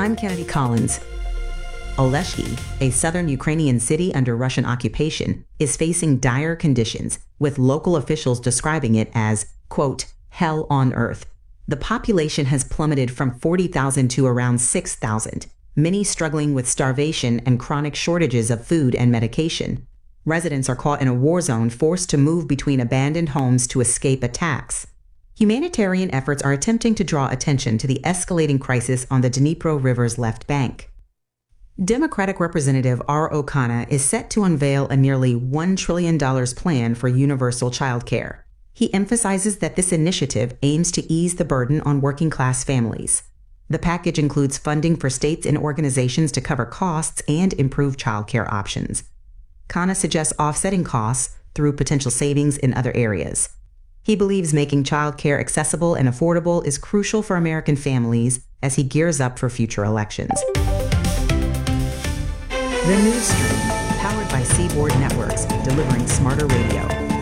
I'm Kennedy Collins. Oleshki, a southern Ukrainian city under Russian occupation, is facing dire conditions, with local officials describing it as, quote, hell on earth. The population has plummeted from 40,000 to around 6,000, many struggling with starvation and chronic shortages of food and medication. Residents are caught in a war zone, forced to move between abandoned homes to escape attacks. Humanitarian efforts are attempting to draw attention to the escalating crisis on the Dnipro River's left bank. Democratic Representative R. O'Connor is set to unveil a nearly $1 trillion plan for universal child care. He emphasizes that this initiative aims to ease the burden on working-class families. The package includes funding for states and organizations to cover costs and improve child care options. Khanna suggests offsetting costs through potential savings in other areas. He believes making child care accessible and affordable is crucial for American families as he gears up for future elections. The News Stream, powered by Seaboard Networks, delivering smarter radio.